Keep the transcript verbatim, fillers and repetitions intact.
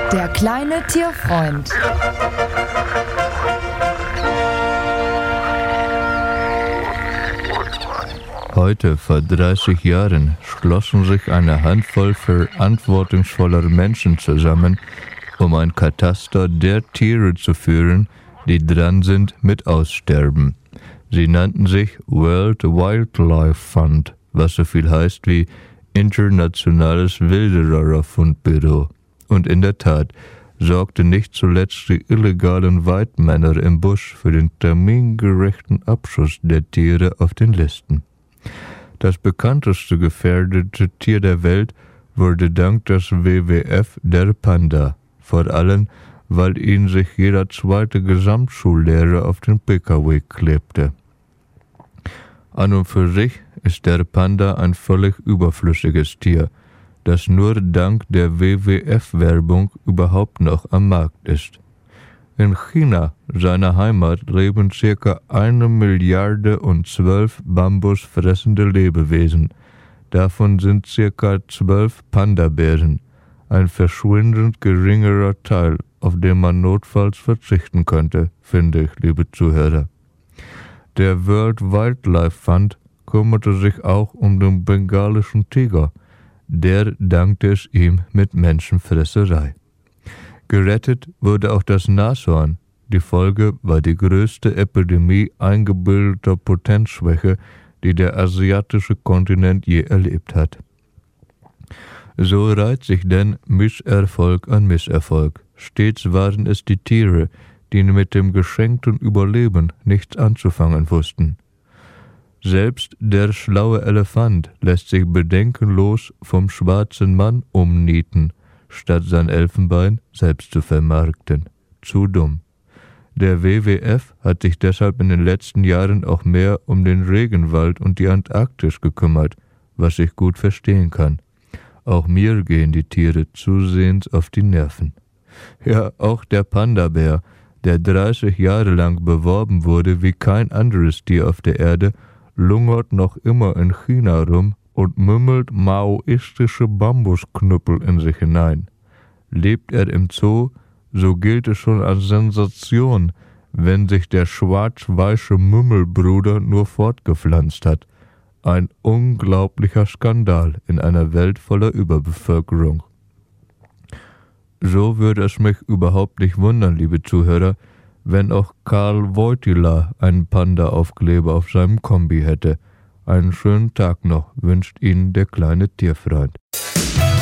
Der kleine Tierfreund. Heute, vor dreißig Jahren, schlossen sich eine Handvoll verantwortungsvoller Menschen zusammen, um ein Kataster der Tiere zu führen, die dran sind mit Aussterben. Sie nannten sich World Wildlife Fund, was so viel heißt wie Internationales Wildererfundbüro. Und in der Tat sorgte nicht zuletzt die illegalen Weidmänner im Busch für den termingerechten Abschuss der Tiere auf den Listen. Das bekannteste gefährdete Tier der Welt wurde dank des W W F der Panda, vor allem weil ihn sich jeder zweite Gesamtschullehrer auf den P K W klebte. An und für sich ist der Panda ein völlig überflüssiges Tier, das nur dank der W W F-Werbung überhaupt noch am Markt ist. In China, seiner Heimat, leben circa eine Milliarde und zwölf bambusfressende Lebewesen. Davon sind circa zwölf Panda-Bären, ein verschwindend geringerer Teil, auf den man notfalls verzichten könnte, finde ich, liebe Zuhörer. Der World Wildlife Fund kümmerte sich auch um den bengalischen Tiger. Der dankte es ihm mit Menschenfresserei. Gerettet wurde auch das Nashorn. Die Folge war die größte Epidemie eingebildeter Potenzschwäche, die der asiatische Kontinent je erlebt hat. So reiht sich denn Misserfolg an Misserfolg. Stets waren es die Tiere, die mit dem geschenkten Überleben nichts anzufangen wussten. Selbst der schlaue Elefant lässt sich bedenkenlos vom schwarzen Mann umnieten, statt sein Elfenbein selbst zu vermarkten. Zu dumm. Der W W F hat sich deshalb in den letzten Jahren auch mehr um den Regenwald und die Antarktis gekümmert, was ich gut verstehen kann. Auch mir gehen die Tiere zusehends auf die Nerven. Ja, auch der Panda-Bär, der dreißig Jahre lang beworben wurde wie kein anderes Tier auf der Erde, lungert noch immer in China rum und mümmelt maoistische Bambusknüppel in sich hinein. Lebt er im Zoo, so gilt es schon als Sensation, wenn sich der schwarz-weiße Mümmelbruder nur fortgepflanzt hat. Ein unglaublicher Skandal in einer Welt voller Überbevölkerung. So würde es mich überhaupt nicht wundern, liebe Zuhörer, wenn auch Karl Wojtyla einen Panda-Aufkleber auf seinem Kombi hätte. Einen schönen Tag noch wünscht Ihnen der kleine Tierfreund.